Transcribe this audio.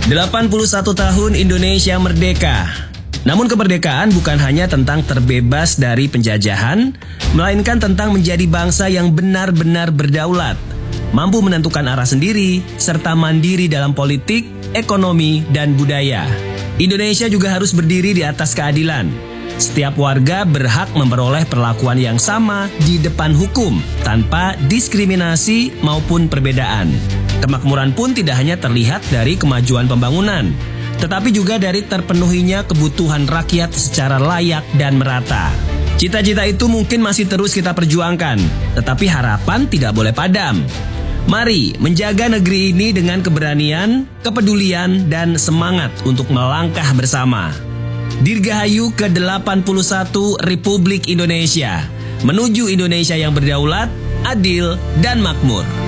81 tahun Indonesia merdeka. Namun kemerdekaan bukan hanya tentang terbebas dari penjajahan, melainkan tentang menjadi bangsa yang benar-benar berdaulat, mampu menentukan arah sendiri, serta mandiri dalam politik, ekonomi, dan budaya. Indonesia juga harus berdiri di atas keadilan. Setiap warga berhak memperoleh perlakuan yang sama di depan hukum, tanpa diskriminasi maupun perbedaan. Kemakmuran pun tidak hanya terlihat dari kemajuan pembangunan, tetapi juga dari terpenuhinya kebutuhan rakyat secara layak dan merata. Cita-cita itu mungkin masih terus kita perjuangkan, tetapi harapan tidak boleh padam. Mari menjaga negeri ini dengan keberanian, kepedulian, dan semangat untuk melangkah bersama. Dirgahayu ke-81 Republik Indonesia, menuju Indonesia yang berdaulat, adil, dan makmur.